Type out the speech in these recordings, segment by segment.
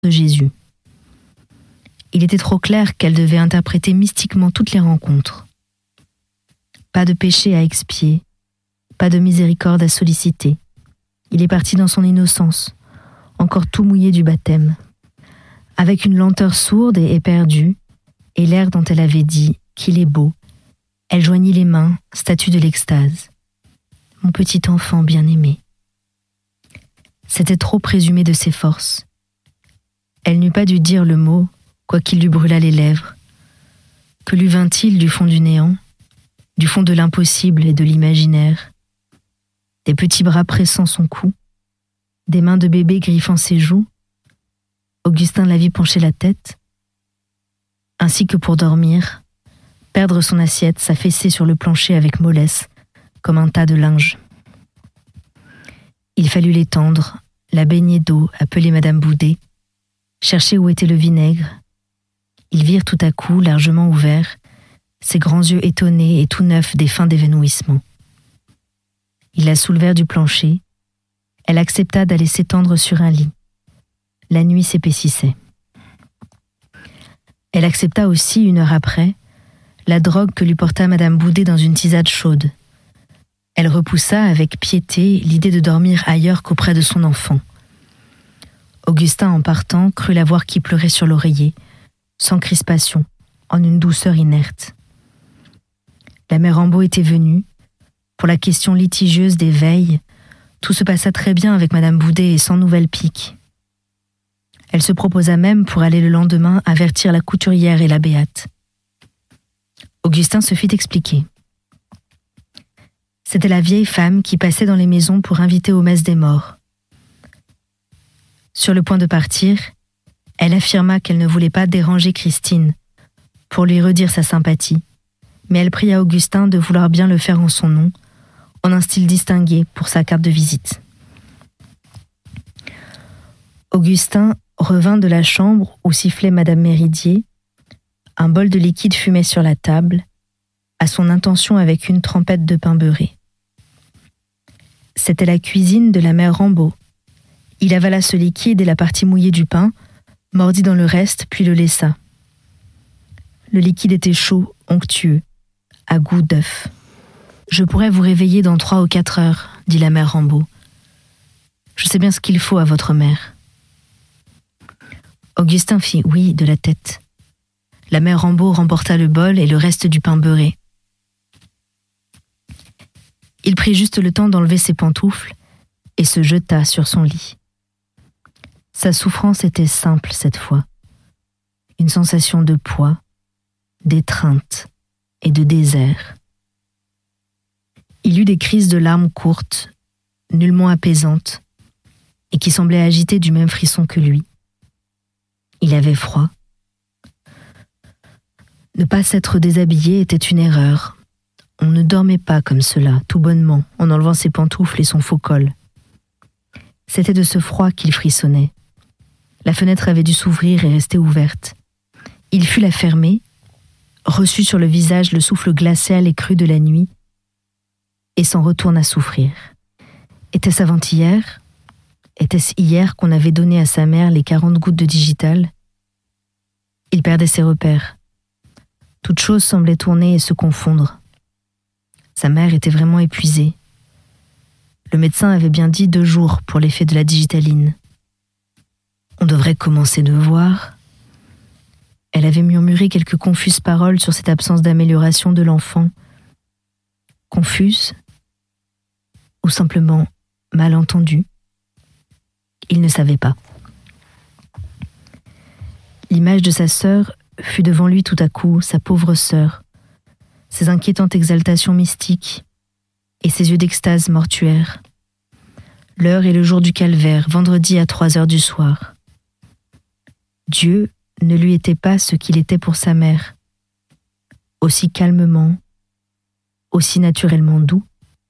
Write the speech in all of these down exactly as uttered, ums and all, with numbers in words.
de Jésus. Il était trop clair qu'elle devait interpréter mystiquement toutes les rencontres. Pas de péché à expier, pas de miséricorde à solliciter. Il est parti dans son innocence, encore tout mouillé du baptême, avec une lenteur sourde et éperdue, et l'air dont elle avait dit qu'il est beau. Elle joignit les mains, statue de l'extase. Mon petit enfant bien-aimé. C'était trop présumé de ses forces. Elle n'eût pas dû dire le mot, quoiqu'il lui brûlât les lèvres. Que lui vint-il du fond du néant, du fond de l'impossible et de l'imaginaire? Des petits bras pressant son cou, des mains de bébé griffant ses joues. Augustin la vit pencher la tête, ainsi que pour dormir, perdre son assiette, s'affaisser sur le plancher avec mollesse, comme un tas de linge. Il fallut l'étendre, la baigner d'eau, appeler Madame Boudet, chercher où était le vinaigre. Ils virent tout à coup, largement ouverts, ses grands yeux étonnés et tout neufs des fins d'évanouissement. Ils la soulevèrent du plancher. Elle accepta d'aller s'étendre sur un lit. La nuit s'épaississait. Elle accepta aussi, une heure après, la drogue que lui porta Madame Boudet dans une tisane chaude. Elle repoussa avec piété l'idée de dormir ailleurs qu'auprès de son enfant. Augustin, en partant, crut la voir qui pleurait sur l'oreiller, sans crispation, en une douceur inerte. La mère Rambaud était venue. Pour la question litigieuse des veilles, tout se passa très bien avec Madame Boudet et sans nouvelle pique. Elle se proposa même pour aller le lendemain avertir la couturière et la béate. Augustin se fit expliquer. C'était la vieille femme qui passait dans les maisons pour inviter aux messes des morts. Sur le point de partir, elle affirma qu'elle ne voulait pas déranger Christine, pour lui redire sa sympathie, mais elle pria Augustin de vouloir bien le faire en son nom, en un style distingué pour sa carte de visite. Augustin revint de la chambre où sifflait Madame Méridier. Un bol de liquide fumait sur la table, à son intention avec une trempette de pain beurré. C'était la cuisine de la mère Rambaud. Il avala ce liquide et la partie mouillée du pain, mordit dans le reste, puis le laissa. Le liquide était chaud, onctueux, à goût d'œuf. « Je pourrais vous réveiller dans trois ou quatre heures, » dit la mère Rambaud. « Je sais bien ce qu'il faut à votre mère. » Augustin fit oui de la tête. La mère Rambaud remporta le bol et le reste du pain beurré. Il prit juste le temps d'enlever ses pantoufles et se jeta sur son lit. Sa souffrance était simple cette fois. Une sensation de poids, d'étreinte et de désert. Il eut des crises de larmes courtes, nullement apaisantes, et qui semblaient agiter du même frisson que lui. Il avait froid. Ne pas s'être déshabillé était une erreur. On ne dormait pas comme cela, tout bonnement, en enlevant ses pantoufles et son faux col. C'était de ce froid qu'il frissonnait. La fenêtre avait dû s'ouvrir et rester ouverte. Il fut la fermer, reçut sur le visage le souffle glacial et cru de la nuit, et s'en retourna souffrir. Était-ce avant-hier ? Était-ce hier qu'on avait donné à sa mère les quarante gouttes de digital ? Il perdait ses repères. Toute chose semblait tourner et se confondre. Sa mère était vraiment épuisée. Le médecin avait bien dit deux jours pour l'effet de la digitaline. On devrait commencer de voir. Elle avait murmuré quelques confuses paroles sur cette absence d'amélioration de l'enfant. Confuses ou simplement mal entendues. Il ne savait pas. L'image de sa sœur fut devant lui tout à coup, sa pauvre sœur, ses inquiétantes exaltations mystiques et ses yeux d'extase mortuaire. L'heure et le jour du calvaire, vendredi à trois heures du soir. Dieu ne lui était pas ce qu'il était pour sa mère, aussi calmement, aussi naturellement doux.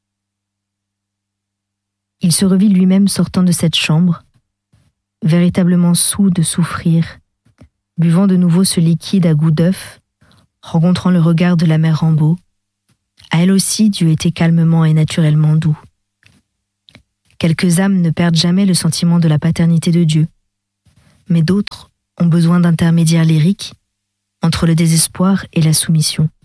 Il se revit lui-même sortant de cette chambre, véritablement saoul de souffrir, buvant de nouveau ce liquide à goût d'œuf, rencontrant le regard de la mère Rambaud. À elle aussi, Dieu était calmement et naturellement doux. Quelques âmes ne perdent jamais le sentiment de la paternité de Dieu. mais d'autres ont besoin d'intermédiaires lyriques entre le désespoir et la soumission.